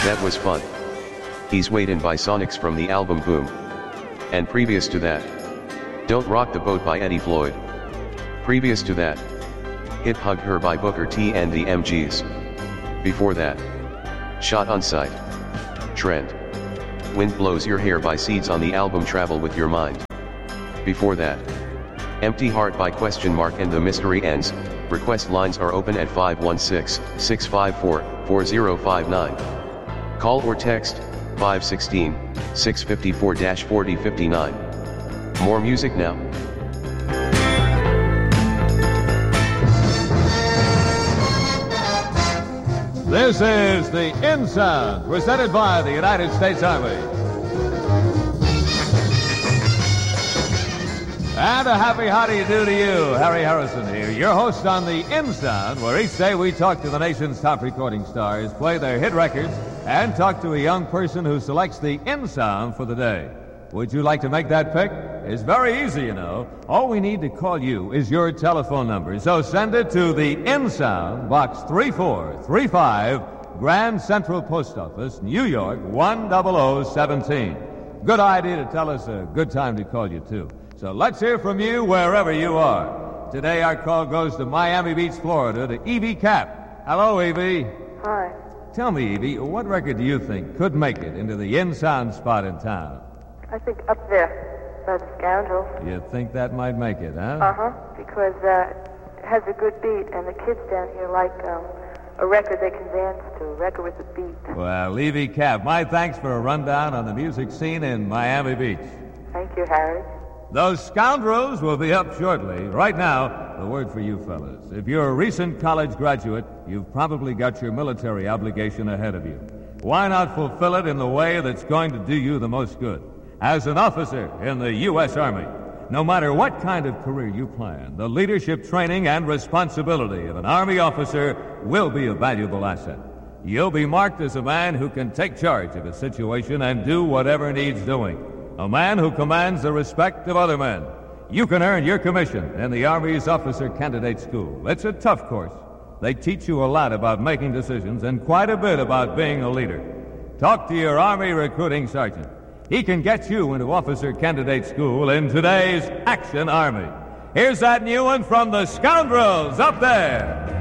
That was fun. He's Waitin' by Sonics from the album Boom. And previous to that, Don't Rock the Boat by Eddie Floyd. Previous to that, Hit Hug Her by Booker T and the MGs. Before that, Shot on Sight. Trend. Wind Blows Your Hair by Seeds on the album Travel With Your Mind. Before that, Empty Heart by Question Mark and The Mystery Ends. Request lines are open at 516-654-4059. Call or text 516-654-4059. More music now. This is the In Sound, presented by the United States Army. And a happy how do you do to you, Harry Harrison here, your host on the In Sound, where each day we talk to the nation's top recording stars, play their hit records, and talk to a young person who selects the In Sound for the day. Would you like to make that pick? It's very easy, you know. All we need to call you is your telephone number. So send it to the In Sound, Box 3435, Grand Central Post Office, New York, 10017. Good idea to tell us a good time to call you, too. So let's hear from you wherever you are. Today our call goes to Miami Beach, Florida, to Evie Cap. Hello, Evie. Hi. Tell me, Evie, what record do you think could make it into the In Sound spot in town? I think Up There by the Scoundrels. You think that might make it, huh? Uh-huh, because it has a good beat, and the kids down here like a record they can dance to, a record with a beat. Well, Evie Cap, my thanks for a rundown on the music scene in Miami Beach. Thank you, Harry. Those Scoundrels will be up shortly. Right now, the word for you fellas. If you're a recent college graduate, you've probably got your military obligation ahead of you. Why not fulfill it in the way that's going to do you the most good? As an officer in the U.S. Army, no matter what kind of career you plan, the leadership training and responsibility of an Army officer will be a valuable asset. You'll be marked as a man who can take charge of a situation and do whatever needs doing. A man who commands the respect of other men. You can earn your commission in the Army's Officer Candidate School. It's a tough course. They teach you a lot about making decisions and quite a bit about being a leader. Talk to your Army recruiting sergeant. He can get you into Officer Candidate School in today's Action Army. Here's that new one from the Scoundrels, Up There.